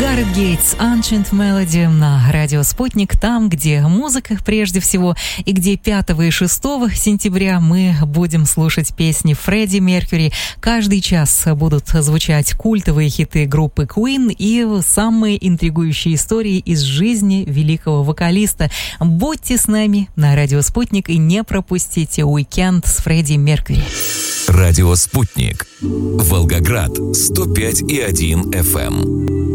Гаррет Гейтс, Ancient Melody на радио «Спутник», там, где музыка прежде всего, и где 5 и 6 сентября мы будем слушать песни Фредди Меркьюри. Каждый час будут звучать культовые хиты группы Queen и самые интригующие истории из жизни великого вокалиста. Будьте с нами на радио «Спутник» и не пропустите уикенд с Фредди Меркьюри. Радио «Спутник». Волгоград 105,1 FM.